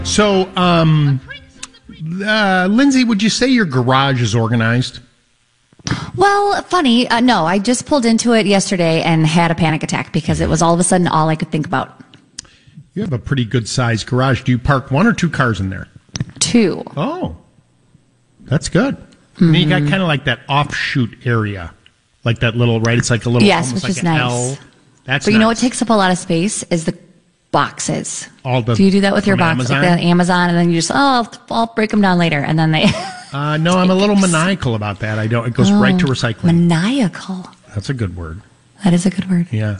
So, Lindsay, would you say your garage is organized? Well, funny. No, I just pulled into it yesterday and had a panic attack because it was all of a sudden all I could think about. You have a pretty good sized garage. Do you park 1 or 2 cars in there? 2. Oh, that's good. Mm-hmm. And you got kind of like that offshoot area, like that little, right? It's like a little, yes, almost which like is an nice. L. That's but you nice. know what takes up a lot of space is the boxes. Do you do that with your box, Amazon? like the Amazon, and then you just I'll break them down later, and then they. No, I'm a little maniacal about that. I don't. It goes right to recycling. Maniacal. That's a good word. That is a good word. Yeah.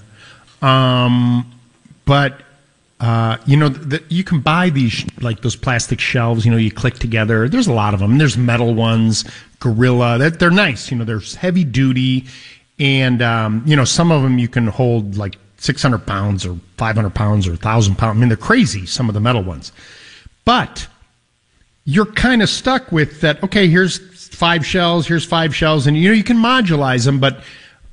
But you can buy these like those plastic shelves. You click together. There's a lot of them. There's metal ones, Gorilla. They're nice. They're heavy duty, and some of them you can hold like 600 pounds or 500 pounds or 1,000 pounds. I mean, they're crazy. Some of the metal ones, but you're kind of stuck with that. Okay, here's 5 shelves. Here's 5 shelves, and you can modulize them, but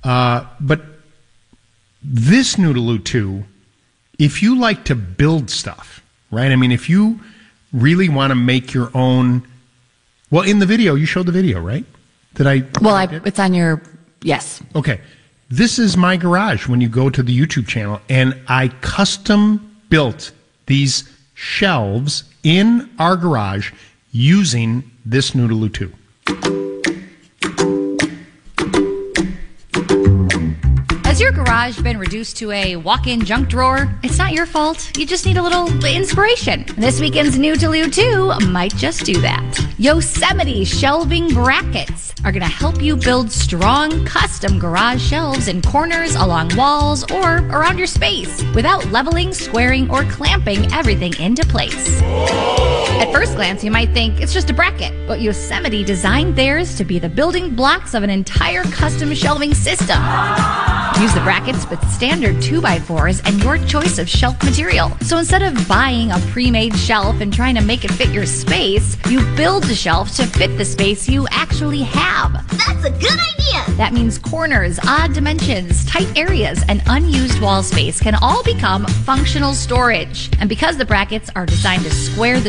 this Noodaloo 2, if you like to build stuff, right? I mean, if you really want to make your own, well, in the video, you showed the video, right? It's on your, yes. Okay. This is my garage when you go to the YouTube channel, and I custom built these shelves in our garage using this Noodaloo 2. Has your garage been reduced to a walk-in junk drawer? It's not your fault. You just need a little inspiration. This weekend's Noodaloo 2 might just do that. Yosemite shelving brackets are going to help you build strong, custom garage shelves in corners, along walls, or around your space without leveling, squaring, or clamping everything into place. At first glance, you might think it's just a bracket, but Yosemite designed theirs to be the building blocks of an entire custom shelving system. Use the brackets with standard 2x4s and your choice of shelf material. So instead of buying a pre-made shelf and trying to make it fit your space, you build the shelf to fit the space you actually have. That's a good idea! That means corners, odd dimensions, tight areas, and unused wall space can all become functional storage. And because the brackets are designed to square the